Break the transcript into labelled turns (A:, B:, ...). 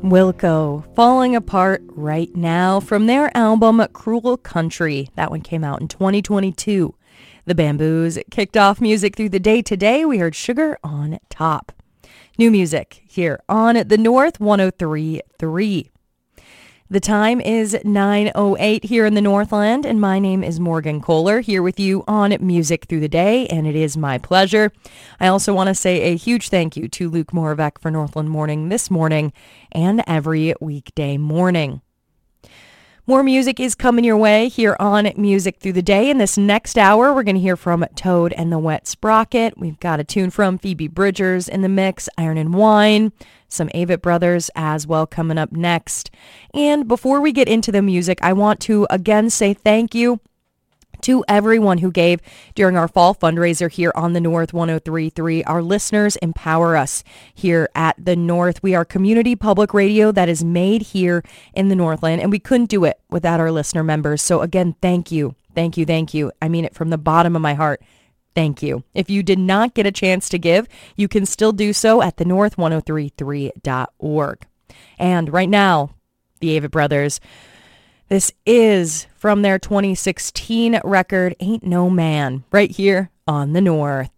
A: Wilco, Falling Apart Right Now, from their album Cruel Country. That one came out in 2022. The Bamboos kicked off music through the day today. We heard Sugar on Top. New music here on The North 103.3. The time is 9:08 here in the Northland, and my name is Morgan Kohler, here with you on Music Through the Day, and it is my pleasure. I also want to say a huge thank you to Luke Moravec for Northland Morning this morning and every weekday morning. More music is coming your way here on Music Through the Day. In this next hour, we're going to hear from Toad and the Wet Sprocket. We've got a tune from Phoebe Bridgers in the mix, Iron and Wine, some Avett Brothers as well coming up next. And before we get into the music, I want to again say thank you to everyone who gave during our fall fundraiser here on the North 103.3. Our listeners empower us here at the North. We are community public radio that is made here in the Northland, and we couldn't do it without our listener members. So again, thank you. Thank you. Thank you. I mean it from the bottom of my heart. Thank you. If you did not get a chance to give, you can still do so at thenorth1033.org. And right now, the Avett Brothers. This is from their 2016 record, Ain't No Man, right here on the North.